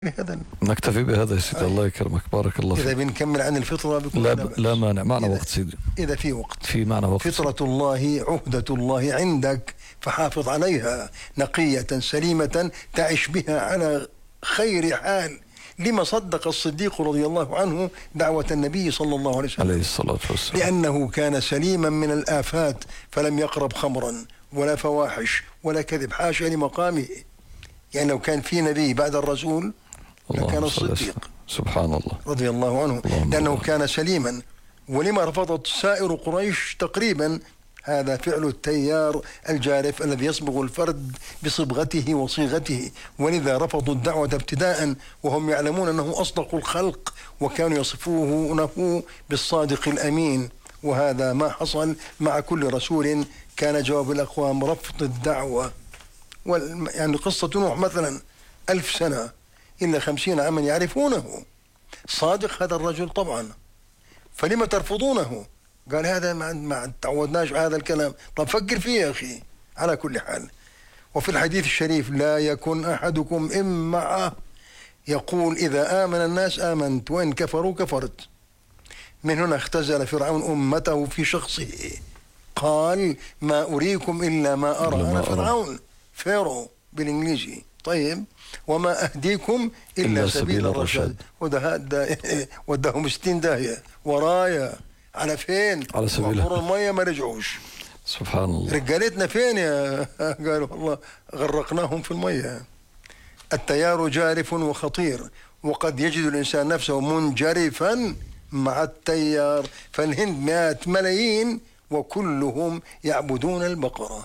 بهذا نكتفي بهذا يا سيدي. الله يكرمك، بارك الله فيك. إذا بنكمل عن الفطرة بكل لا مانع، معنا وقت سيدي. إذا في وقت، في معنا وقت. فطرة الله عهدة الله عندك، فحافظ عليها نقية سليمة تعش بها على خير حال. لما صدق الصديق رضي الله عنه دعوة النبي صلى الله عليه وسلم؟ عليه الصلاة والسلام. لأنه كان سليما من الآفات، فلم يقرب خمرا ولا فواحش ولا كذب، حاشا لمقامه. يعني لو كان في نبي بعد الرسول لكان الصديق سبحان الله رضي الله عنه، لأنه كان سليما. ولما رفضت سائر قريش تقريبا؟ هذا فعل التيار الجارف الذي يصبغ الفرد بصبغته وصيغته، ولذا رفضوا الدعوة ابتداء وهم يعلمون أنه أصدق الخلق، وكانوا يصفونه بالصادق الأمين. وهذا ما حصل مع كل رسول. كان جواب الأقوام رفض الدعوة. يعني قصة نوح مثلا 1000 سنة إلا 50 عاما يعرفونه. صادق هذا الرجل طبعا، فلما ترفضونه؟ قال هذا ما تعودناش هذا الكلام. طب فكر فيه يا أخي. على كل حال، وفي الحديث الشريف: لا يكن أحدكم معه يقول إذا آمن الناس آمنت وإن كفروا كفرت. من هنا اختزل فرعون أمته في شخصه، قال: ما أريكم إلا ما أرى. أنا فرعون، فيرو بالإنجليزي. طيب، وما أهديكم إلا سبيل الرشاد. ودهم 60 داهية ورايا. على فين؟ على سبيل المية ما رجعوش. سبحان الله. رجالتنا فين يا قالوا والله غرقناهم في المية. التيار جارف وخطير، وقد يجد الإنسان نفسه منجرفا مع التيار. فالهند 100 ملايين وكلهم يعبدون البقرة.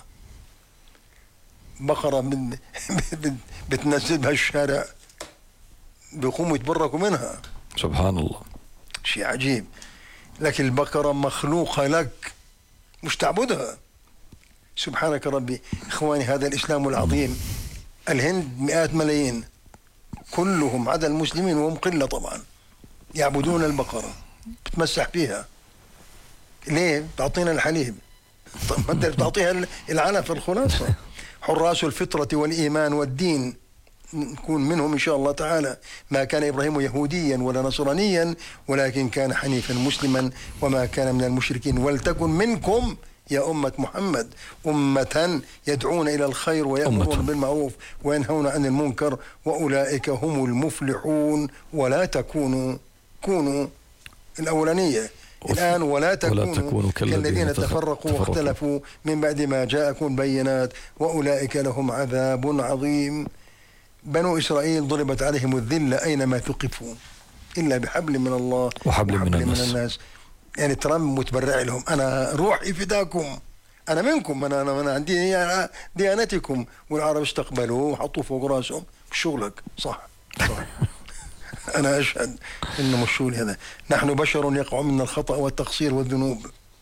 بقرة بتنزل بها الشارع، بيقوموا يتبركوا منها. سبحان الله، شيء عجيب. لكن البقرة مخلوقة لك، مش تعبدها. سبحانك ربي. إخواني، هذا الإسلام العظيم. الهند 100 ملايين كلهم عدا المسلمين، وهم قلة طبعا، يعبدون البقرة، بتمسح فيها. ليه؟ تعطينا الحليب. طب ما انت بتعطيها العنف. الخلاصة حراس الفطرة والإيمان والدين نكون منهم إن شاء الله تعالى. ما كان إبراهيم يهوديا ولا نصرانيا، ولكن كان حنيفا مسلما وما كان من المشركين. ولتكن منكم يا أمة محمد أمة يدعون إلى الخير ويأمرون بالمعروف وينهون عن المنكر وأولئك هم المفلحون. ولا كونوا الأولانية الآن، ولا تكونوا كالذين تفرقوا واختلفوا من بعد ما جاءكم بينات وأولئك لهم عذاب عظيم. بنو إسرائيل ضربت عليهم الذلة أينما ثقفوا إلا بحبل من الله وحبل من الناس. يعني ترامب متبرع لهم: أنا روحي فداكم، أنا منكم، أنا عندي ديانتكم. والعرب استقبلوه وحطوه فوق راسهم. شغلك صح. أنا أشهد إنه مش شغل هذا. نحن بشر يقع منا الخطأ والتقصير والذنوب.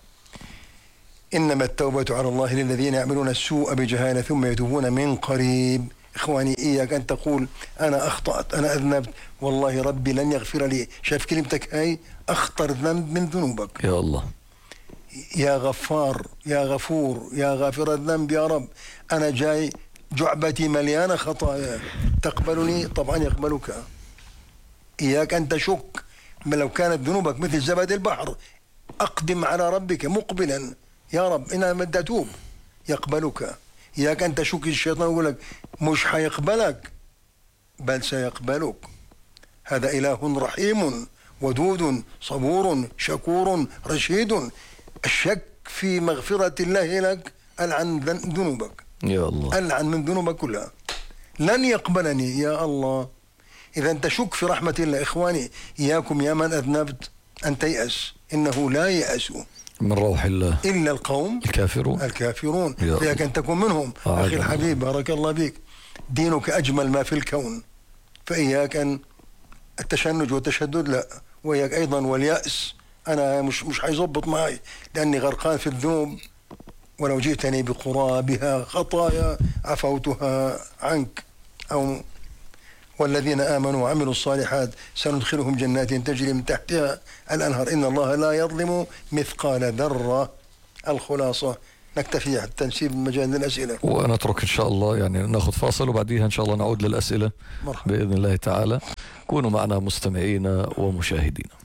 إنما التوبة على الله للذين يعملون السوء بجهالة ثم يتوبون من قريب. إخواني، إياك أن تقول أنا أخطأت، أنا أذنبت، والله ربي لن يغفر لي. شايف كلمتك هاي؟ أخطر ذنب من ذنوبك. يا الله، يا غفار، يا غفور، يا غافر الذنب يا رب. أنا جاي جعبتي مليانة خطايا، تقبلني؟ طبعا يقبلك. إياك أن تشك. لو كانت ذنوبك مثل زبد البحر أقدم على ربك مقبلا: يا رب أنا بدي أتوب، يقبلك. إياك أن تشك. الشيطان يقول لك مش حيقبلك، بل سيقبلك. هذا إله رحيم ودود صبور شكور رشيد. الشك في مغفرة الله لك ألعن ذنوبك. يا الله، ألعن من ذنوبك كلها. لن يقبلني يا الله. إذا تشك في رحمة الله. إخواني، إياكم يا من أذنبت أن تيأس، إنه لا يأس من روح الله إلا القوم الكافرون. إياك أن تكون منهم. أخي الحبيب، بارك الله بك. دينك أجمل ما في الكون، فإياك أن التشنج والتشدد لا، وإياك أيضا واليأس. أنا مش حيظبط معي لأني غرقان في الذنوب. ولو جئتني بقرابها خطايا عفوتها عنك. والذين آمنوا وعملوا الصالحات سندخلهم جنات تجري من تحتها الأنهار إن الله لا يظلم مثقال ذرة. الخلاصة: نكتفي حتى نسيب مجال للأسئلة، ونترك إن شاء الله يعني نأخذ فاصل وبعديها إن شاء الله نعود للأسئلة مرحبا. بإذن الله تعالى. كونوا معنا مستمعين ومشاهدين.